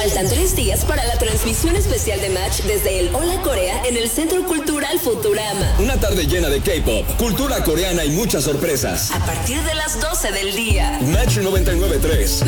Faltan 3 días para la transmisión especial de Match desde el Hola Corea en el Centro Cultural Futurama. Una tarde llena de K-pop, cultura coreana y muchas sorpresas. A partir de las 12 del día. Match 99.3.